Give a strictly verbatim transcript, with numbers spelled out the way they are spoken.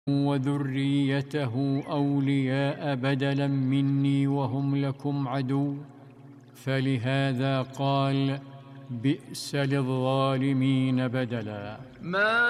وذريته أولياء بدلا مني وهم لكم عدو. فلهذا قال: بئس للظالمين بدلا. ما